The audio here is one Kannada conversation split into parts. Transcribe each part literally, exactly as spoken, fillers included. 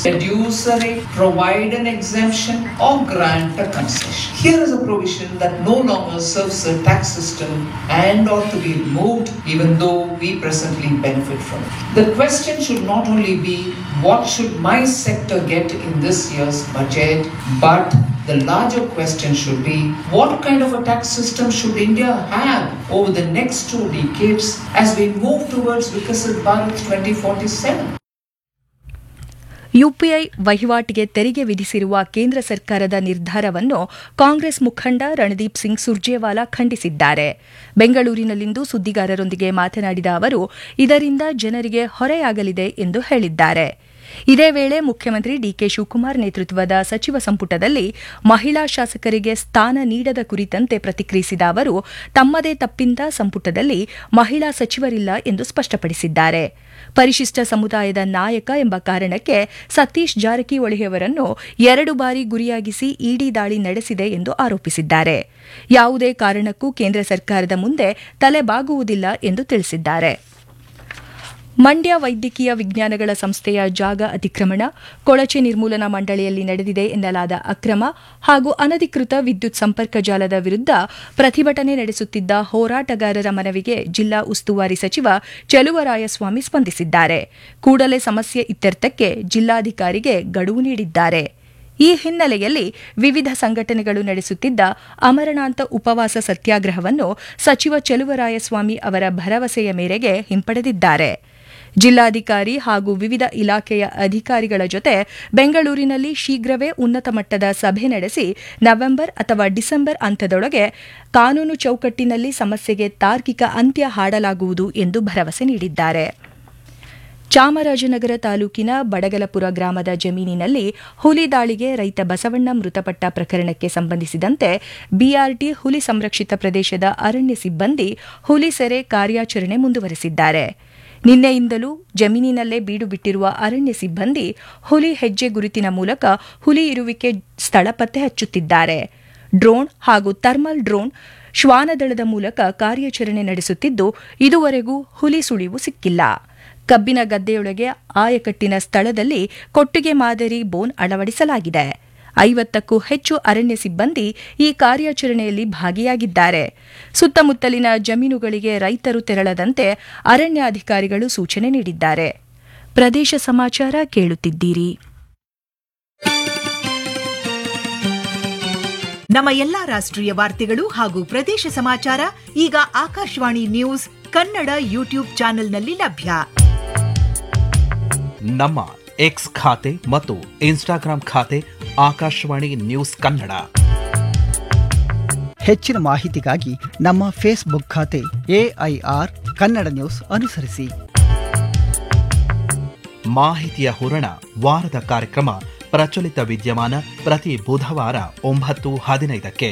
reduce a rate, provide an exemption, or grant a concession. Here is a provision that no longer serves a tax system and ought to be removed, even though we presently benefit from it. The question should not only be what should my sector get in this year's budget, but the larger question should be what kind of a tax system should India have over the next two decades as we move towards Viksit Bharat twenty forty-seven. UPI ವಹಿವಾಟಿಗೆ ತೆರಿಗೆ ವಿಧಿಸಿರುವ ಕೇಂದ್ರ ಸರ್ಕಾರದ ನಿರ್ಧಾರವನ್ನು ಕಾಂಗ್ರೆಸ್ ಮುಖಂಡ ರಣದೀಪ್ ಸಿಂಗ್ ಸುರ್ಜೇವಾಲಾ ಖಂಡಿಸಿದ್ದಾರೆ. ಬೆಂಗಳೂರಿನಲ್ಲಿಂದು ಸುದ್ದಿಗಾರರೊಂದಿಗೆ ಮಾತನಾಡಿದ ಅವರು, ಇದರಿಂದ ಜನರಿಗೆ ಹೊರೆಯಾಗಲಿದೆ ಎಂದು ಹೇಳಿದ್ದಾರೆ. ಇದೇ ವೇಳೆ ಮುಖ್ಯಮಂತ್ರಿ ಡಿಕೆ ಶಿವಕುಮಾರ್ ನೇತೃತ್ವದ ಸಚಿವ ಸಂಪುಟದಲ್ಲಿ ಮಹಿಳಾ ಶಾಸಕರಿಗೆ ಸ್ಥಾನ ನೀಡದ ಕುರಿತಂತೆ ಪ್ರತಿಕ್ರಿಯಿಸಿದ ಅವರು, ತಮ್ಮದೇ ತಪ್ಪಿಂದ ಸಂಪುಟದಲ್ಲಿ ಮಹಿಳಾ ಸಚಿವರಿಲ್ಲ ಎಂದು ಸ್ಪಷ್ಟಪಡಿಸಿದ್ದಾರೆ. ಪರಿಶಿಷ್ಟ ಸಮುದಾಯದ ನಾಯಕ ಎಂಬ ಕಾರಣಕ್ಕೆ ಸತೀಶ್ ಜಾರಕಿಹೊಳಿಯವರನ್ನು ಎರಡು ಬಾರಿ ಗುರಿಯಾಗಿಸಿ ಇಡಿ ದಾಳಿ ನಡೆಸಿದೆ ಎಂದು ಆರೋಪಿಸಿದ್ದಾರೆ. ಯಾವುದೇ ಕಾರಣಕ್ಕೂ ಕೇಂದ್ರ ಸರ್ಕಾರದ ಮುಂದೆ ತಲೆಬಾಗುವುದಿಲ್ಲ ಎಂದು ತಿಳಿಸಿದ್ದಾರೆ. ಮಂಡ್ಯ ವೈದ್ಯಕೀಯ ವಿಜ್ಞಾನಗಳ ಸಂಸ್ಥೆಯ ಜಾಗ ಅತಿಕ್ರಮಣ, ಕೊಳಚೆ ನಿರ್ಮೂಲನಾ ಮಂಡಳಿಯಲ್ಲಿ ನಡೆದಿದೆ ಎನ್ನಲಾದ ಅಕ್ರಮ ಹಾಗೂ ಅನಧಿಕೃತ ವಿದ್ಯುತ್ ಸಂಪರ್ಕ ಜಾಲದ ವಿರುದ್ಧ ಪ್ರತಿಭಟನೆ ನಡೆಸುತ್ತಿದ್ದ ಹೋರಾಟಗಾರರ ಮನವಿಗೆ ಜಿಲ್ಲಾ ಉಸ್ತುವಾರಿ ಸಚಿವ ಚೆಲುವರಾಯಸ್ವಾಮಿ ಸ್ಪಂದಿಸಿದ್ದಾರೆ. ಕೂಡಲೇ ಸಮಸ್ಯೆ ಇತ್ಯರ್ಥಕ್ಕೆ ಜಿಲ್ಲಾಧಿಕಾರಿಗೆ ಗಡುವು ನೀಡಿದ್ದಾರೆ. ಈ ಹಿನ್ನೆಲೆಯಲ್ಲಿ ವಿವಿಧ ಸಂಘಟನೆಗಳು ನಡೆಸುತ್ತಿದ್ದ ಅಮರಣಾಂತ ಉಪವಾಸ ಸತ್ಯಾಗ್ರಹವನ್ನು ಸಚಿವ ಚೆಲುವರಾಯಸ್ವಾಮಿ ಅವರ ಭರವಸೆಯ ಮೇರೆಗೆ ಹಿಂಪಡೆದಿದ್ದಾರೆ. ಜಿಲ್ಲಾಧಿಕಾರಿ ಹಾಗೂ ವಿವಿಧ ಇಲಾಖೆಯ ಅಧಿಕಾರಿಗಳ ಜೊತೆ ಬೆಂಗಳೂರಿನಲ್ಲಿ ಶೀಘ್ರವೇ ಉನ್ನತ ಮಟ್ಟದ ಸಭೆ ನಡೆಸಿ ನವೆಂಬರ್ ಅಥವಾ ಡಿಸೆಂಬರ್ ಅಂತ್ಯದೊಳಗೆ ಕಾನೂನು ಚೌಕಟ್ಟಿನಲ್ಲಿ ಸಮಸ್ಯೆಗೆ ತಾರ್ಕಿಕ ಅಂತ್ಯ ಹಾಡಲಾಗುವುದು ಎಂದು ಭರವಸೆ ನೀಡಿದ್ದಾರೆ. ಚಾಮರಾಜನಗರ ತಾಲೂಕಿನ ಬಡಗಲಪುರ ಗ್ರಾಮದ ಜಮೀನಿನಲ್ಲಿ ಹುಲಿ ದಾಳಿಗೆ ರೈತ ಬಸವಣ್ಣ ಮೃತಪಟ್ಟ ಪ್ರಕರಣಕ್ಕೆ ಸಂಬಂಧಿಸಿದಂತೆ ಬಿಆರ್ಟಿ ಹುಲಿ ಸಂರಕ್ಷಿತ ಪ್ರದೇಶದ ಅರಣ್ಯ ಸಿಬ್ಬಂದಿ ಹುಲಿ ಸೆರೆ ಕಾರ್ಯಾಚರಣೆ ಮುಂದುವರೆಸಿದ್ದಾರೆ. ನಿನ್ನೆಯಿಂದಲೂ ಜಮೀನಿನಲ್ಲೇ ಬೀಡು ಬಿಟ್ಟಿರುವ ಅರಣ್ಯ ಸಿಬ್ಬಂದಿ ಹುಲಿ ಹೆಜ್ಜೆ ಗುರುತಿನ ಮೂಲಕ ಹುಲಿ ಇರುವಿಕೆ ಸ್ಥಳ ಪತ್ತೆ ಹಚ್ಚುತ್ತಿದ್ದಾರೆ. ಡ್ರೋನ್ ಹಾಗೂ ಥರ್ಮಲ್ ಡ್ರೋನ್ ಶ್ವಾನದಳದ ಮೂಲಕ ಕಾರ್ಯಾಚರಣೆ ನಡೆಸುತ್ತಿದ್ದು ಇದುವರೆಗೂ ಹುಲಿ ಸುಳಿವು ಸಿಕ್ಕಿಲ್ಲ. ಕಬ್ಬಿನ ಗದ್ದೆಯೊಳಗೆ ಆಯಕಟ್ಟಿನ ಸ್ಥಳದಲ್ಲಿ ಕೊಟ್ಟಿಗೆ ಮಾದರಿ ಬೋನ್ ಅಳವಡಿಸಲಾಗಿದೆ. ಐವತ್ತಕ್ಕೂ ಹೆಚ್ಚು ಅರಣ್ಯ ಸಿಬ್ಬಂದಿ ಈ ಕಾರ್ಯಾಚರಣೆಯಲ್ಲಿ ಭಾಗಿಯಾಗಿದ್ದಾರೆ. ಸುತ್ತಮುತ್ತಲಿನ ಜಮೀನುಗಳಿಗೆ ರೈತರು ತೆರಳದಂತೆ ಅರಣ್ಯಾಧಿಕಾರಿಗಳು ಸೂಚನೆ ನೀಡಿದ್ದಾರೆ. ಪ್ರದೇಶ ಸಮಾಚಾರ ಕೇಳುತ್ತಿದ್ದೀರಿ. ನಮ್ಮ ಎಲ್ಲಾ ರಾಷ್ಟ್ರೀಯ ವಾರ್ತೆಗಳು ಹಾಗೂ ಪ್ರದೇಶ ಸಮಾಚಾರ ಈಗ ಆಕಾಶವಾಣಿ ನ್ಯೂಸ್ ಕನ್ನಡ ಯೂಟ್ಯೂಬ್ ಚಾನೆಲ್ನಲ್ಲಿ ಲಭ್ಯ. ನಮ್ಮ ಎಕ್ಸ್ ಖಾತೆ ಮತ್ತು ಇನ್ಸ್ಟಾಗ್ರಾಂ ಖಾತೆ ಆಕಾಶವಾಣಿ ನ್ಯೂಸ್ ಕನ್ನಡ. ಹೆಚ್ಚಿನ ಮಾಹಿತಿಗಾಗಿ ನಮ್ಮ ಫೇಸ್ಬುಕ್ ಖಾತೆ ಎಐಆರ್ ಕನ್ನಡ ನ್ಯೂಸ್ ಅನುಸರಿಸಿ. ಮಾಹಿತಿಯ ಹೂರಣ ವಾರದ ಕಾರ್ಯಕ್ರಮ ಪ್ರಚಲಿತ ವಿದ್ಯಮಾನ ಪ್ರತಿ ಬುಧವಾರ ಒಂಬತ್ತು ಹದಿನೈದಕ್ಕೆ.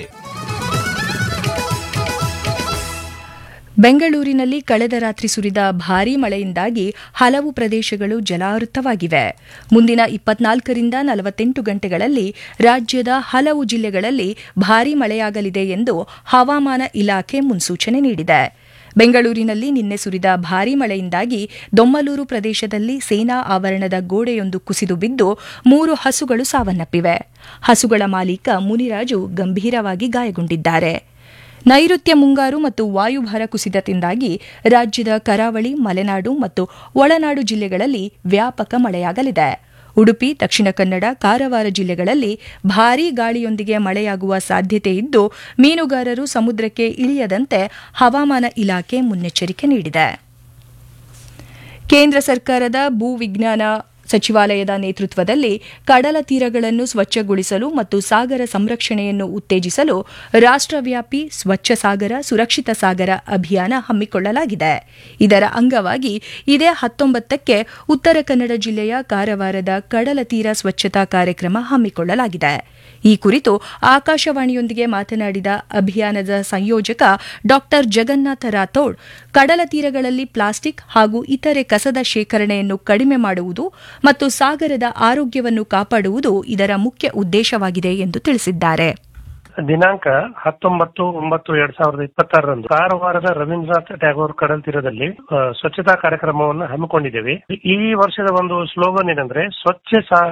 ಬೆಂಗಳೂರಿನಲ್ಲಿ ಕಳೆದ ರಾತ್ರಿ ಸುರಿದ ಭಾರೀ ಮಳೆಯಿಂದಾಗಿ ಹಲವು ಪ್ರದೇಶಗಳು ಜಲಾವೃತವಾಗಿವೆ. ಮುಂದಿನ ಇಪ್ಪತ್ನಾಲ್ಕರಿಂದ ನಲವತ್ತೆಂಟು ಗಂಟೆಗಳಲ್ಲಿ ರಾಜ್ಯದ ಹಲವು ಜಿಲ್ಲೆಗಳಲ್ಲಿ ಭಾರೀ ಮಳೆಯಾಗಲಿದೆ ಎಂದು ಹವಾಮಾನ ಇಲಾಖೆ ಮುನ್ಸೂಚನೆ ನೀಡಿದೆ. ಬೆಂಗಳೂರಿನಲ್ಲಿ ನಿನ್ನೆ ಸುರಿದ ಭಾರೀ ಮಳೆಯಿಂದಾಗಿ ದೊಮ್ಮಲೂರು ಪ್ರದೇಶದಲ್ಲಿ ಸೇನಾ ಆವರಣದ ಗೋಡೆಯೊಂದು ಕುಸಿದು ಬಿದ್ದು ಮೂರು ಹಸುಗಳು ಸಾವನ್ನಪ್ಪಿವೆ. ಹಸುಗಳ ಮಾಲೀಕ ಮುನಿರಾಜು ಗಂಭೀರವಾಗಿ ಗಾಯಗೊಂಡಿದ್ದಾರೆ. ನೈಋತ್ಯ ಮುಂಗಾರು ಮತ್ತು ವಾಯುಭಾರ ಕುಸಿತದಿಂದಾಗಿ ರಾಜ್ಯದ ಕರಾವಳಿ, ಮಲೆನಾಡು ಮತ್ತು ಒಳನಾಡು ಜಿಲ್ಲೆಗಳಲ್ಲಿ ವ್ಯಾಪಕ ಮಳೆಯಾಗಲಿದೆ. ಉಡುಪಿ, ದಕ್ಷಿಣ ಕನ್ನಡ, ಕಾರವಾರ ಜಿಲ್ಲೆಗಳಲ್ಲಿ ಭಾರೀ ಗಾಳಿಯೊಂದಿಗೆ ಮಳೆಯಾಗುವ ಸಾಧ್ಯತೆ ಇದ್ದು ಮೀನುಗಾರರು ಸಮುದ್ರಕ್ಕೆ ಇಳಿಯದಂತೆ ಹವಾಮಾನ ಇಲಾಖೆ ಮುನ್ನೆಚ್ಚರಿಕೆ ನೀಡಿದೆ. ಕೇಂದ್ರ ಸರ್ಕಾರದ ಭೂ ವಿಜ್ಞಾನ ಸಚಿವಾಲಯದ ನೇತೃತ್ವದಲ್ಲಿ ಕಡಲ ತೀರಗಳನ್ನು ಸ್ವಚ್ಛಗೊಳಿಸಲು ಮತ್ತು ಸಾಗರ ಸಂರಕ್ಷಣೆಯನ್ನು ಉತ್ತೇಜಿಸಲು ರಾಷ್ಟ್ರವ್ಯಾಪಿ ಸ್ವಚ್ಛ ಸಾಗರ ಸುರಕ್ಷಿತ ಸಾಗರ ಅಭಿಯಾನ ಹಮ್ಮಿಕೊಳ್ಳಲಾಗಿದೆ. ಇದರ ಅಂಗವಾಗಿ ಇದೇ ಹತ್ತೊಂಬತ್ತಕ್ಕೆ ಉತ್ತರ ಕನ್ನಡ ಜಿಲ್ಲೆಯ ಕಾರವಾರದ ಕಡಲ ತೀರ ಸ್ವಚ್ಛತಾ ಕಾರ್ಯಕ್ರಮ ಹಮ್ಮಿಕೊಳ್ಳಲಾಗಿದೆ. ಈ ಕುರಿತು ಆಕಾಶವಾಣಿಯೊಂದಿಗೆ ಮಾತನಾಡಿದ ಅಭಿಯಾನದ ಸಂಯೋಜಕ ಡಾ ಜಗನ್ನಾಥ ರಾಥೋಡ್, ಕಡಲ ತೀರಗಳಲ್ಲಿ ಪ್ಲಾಸ್ಟಿಕ್ ಹಾಗೂ ಇತರೆ ಕಸದ ಶೇಖರಣೆಯನ್ನು ಕಡಿಮೆ ಮಾಡುವುದು ಮತ್ತು ಸಾಗರದ ಆರೋಗ್ಯವನ್ನು ಕಾಪಾಡುವುದು ಇದರ ಮುಖ್ಯ ಉದ್ದೇಶವಾಗಿದೆ ಎಂದು ತಿಳಿಸಿದ್ದಾರೆ. ದಿನಾಂಕ ಹತ್ತೊಂಬತ್ತು ಒಂಬತ್ತು ಎರಡ್ ಸಾವಿರದ ಇಪ್ಪತ್ತಾರರಂದು ಕಾರವಾರದ ರವೀಂದ್ರನಾಥ್ ಟ್ಯಾಗೋರ್ ಕಡಲ್ ತೀರದಲ್ಲಿ ಸ್ವಚ್ಛತಾ ಕಾರ್ಯಕ್ರಮವನ್ನು ಹಮ್ಮಿಕೊಂಡಿದ್ದೇವೆ. ಈ ವರ್ಷದ ಒಂದು ಸ್ಲೋಗನ್ ಏನಂದ್ರೆ ಸ್ವಚ್ಛ